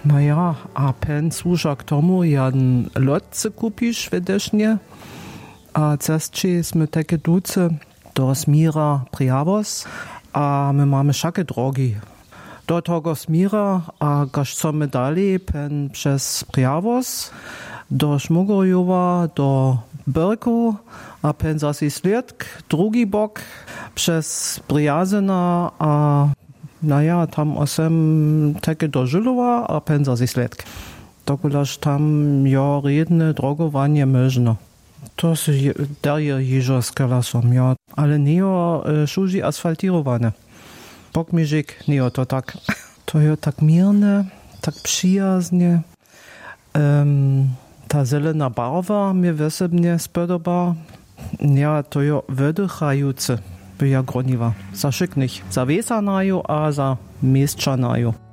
No ja, a pen służa k tomu, jan lotce kupisz wedesznie, a cestči sme takie duce do Smira prijavos, a my mamy všaké drogi. Do toho Smira, a kaž sme dali pen przez prijavos, do Šmugorjova, do Berku, a pen zasi sledk, drugi bok, przez Briazena, a naja, tam osem takie do Žilova, a pen zasi sledk. Dokulaž tam jo redne drogowanie możno. To se der je ježo skalasom, ja. Ale neo šuži asfaltirowane. Bokmižik, neo to tak. To je tak mirne, tak przyjaznie. Ta zelena barwa mnie wesebnie spodoba. Ja, to je wydychające, by ja groniwa. Za szyknych, za wesanajo, a za mieszczanajo.